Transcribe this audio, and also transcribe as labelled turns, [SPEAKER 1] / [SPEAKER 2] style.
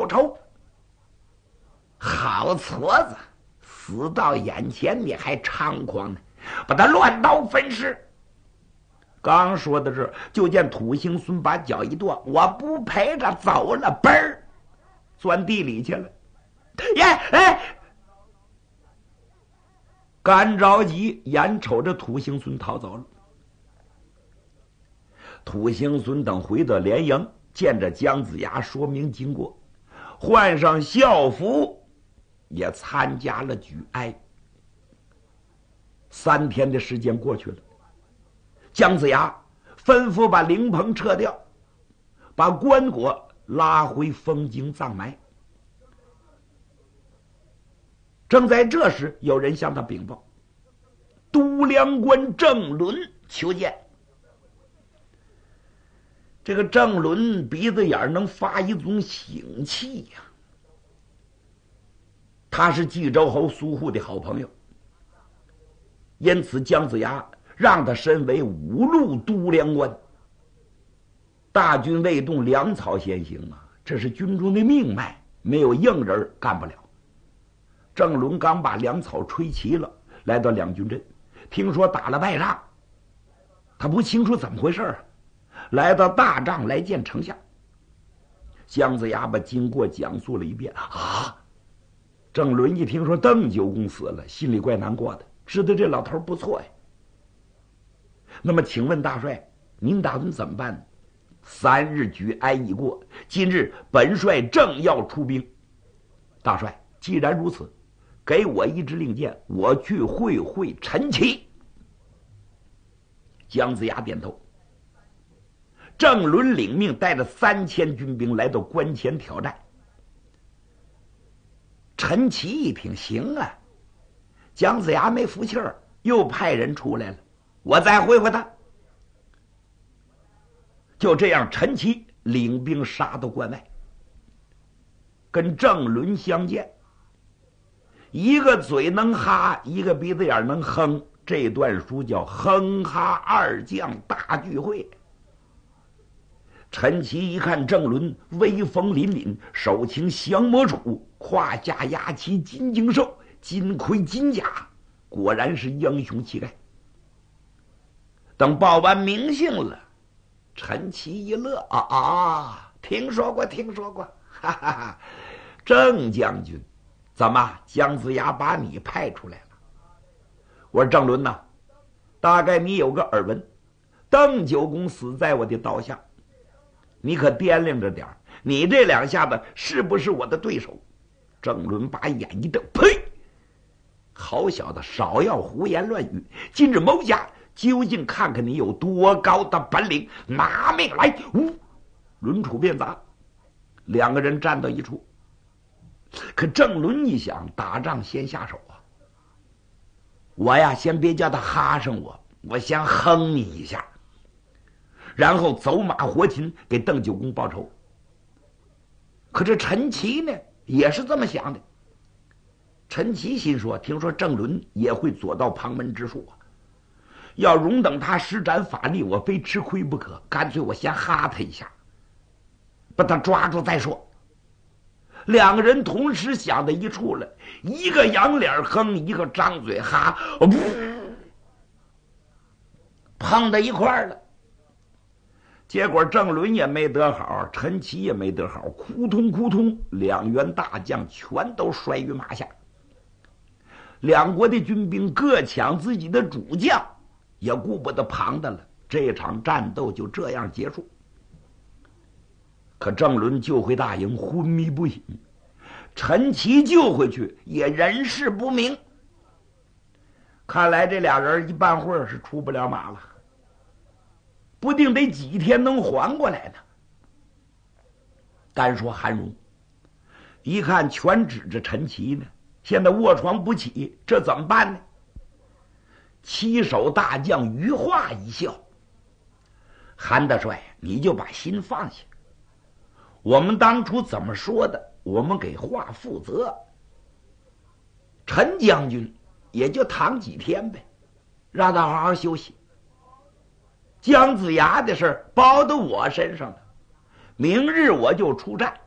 [SPEAKER 1] 仇。好矬子，死到眼前你还猖狂呢，把他乱刀分尸。刚说的是，就见土行孙把脚一跺，我不陪着走了，嘣儿钻地里去了。耶，哎，干着急，眼瞅着土行孙逃走了。土行孙等回到连营，见着姜子牙，说明经过，换上校服，也参加了举哀。3天的时间过去了，姜子牙吩咐把灵棚撤掉，把棺椁拉回丰京葬埋。正在这时，有人向他禀报，都梁官郑伦求见。这个郑伦鼻子眼能发一种腥气呀，他是冀州侯苏护的好朋友，因此姜子牙让他身为5路都梁官。大军未动，粮草先行啊，这是军中的命脉，没有硬人干不了。郑伦刚把粮草吹齐了，来到两军阵，听说打了败仗，他不清楚怎么回事啊，来到大帐来见丞相。姜子牙把经过讲述了一遍啊。郑伦一听说邓九公死了，心里怪难过的，知道这老头不错呀。那么请问大帅，您打算怎么办呢？3日举哀已过，今日本帅正要出兵。大帅，既然如此，给我一支令箭，我去会会陈琦。姜子牙点头。郑伦领命，带着3000军兵来到关前挑战。陈琦一听，行啊，姜子牙没服气儿，又派人出来了，我再会会他。就这样，陈琦领兵杀到关外，跟郑伦相见。一个嘴能哈，一个鼻子眼能哼，这段书叫哼哈2将大聚会。陈琦一看郑伦威风凛凛，手擎降魔杵，胯下压骑金睛兽，金盔金甲，果然是英雄气概。等报完名姓了，陈琦一乐听说过，哈哈哈，郑将军，怎么姜子牙把你派出来了？我说郑伦呐，大概你有个耳闻，邓九公死在我的刀下，你可掂量着点儿，你这2下子是不是我的对手？郑伦把眼一瞪，呸！好小子，少要胡言乱语！今日谋下，究竟看看你有多高的本领！拿命来！抡杵便砸，2个人站到一处。可郑伦一想，打仗先下手啊！我呀，先别叫他哈上我先哼你一下，然后走马活禽给邓九公报仇。可这陈琦呢，也是这么想的。陈琦心说，听说郑伦也会左道旁门之术啊，要容等他施展法力，我非吃亏不可，干脆我先哈他一下，把他抓住再说。2个人同时想到一处了，一个仰脸哼，一个张嘴哈，碰到一块儿了。结果郑伦也没得好，陈琦也没得好，扑通扑通，2员大将全都摔于马下。2国的军兵各抢自己的主将，也顾不得旁的了。这场战斗就这样结束。可郑伦救回大营，昏迷不醒；陈琦救回去，也人事不明。看来这俩人一半会儿是出不了马了，不定得几天能缓过来呢。单说韩荣，一看全指着陈琦呢，现在卧床不起，这怎么办呢？七手大将余化一笑：“韩大帅，你就把心放下。我们当初怎么说的，我们给华负责。陈将军也就躺几天呗，让他好好休息。姜子牙的事包到我身上了，明日我就出战，